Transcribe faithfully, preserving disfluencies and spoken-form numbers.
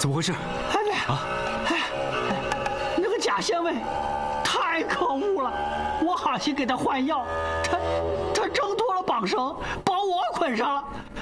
怎么回事？ 哎呀，啊，哎，那个贾县尉太可恶了！我好心给他换药，他他挣脱了绑绳，把我捆上了。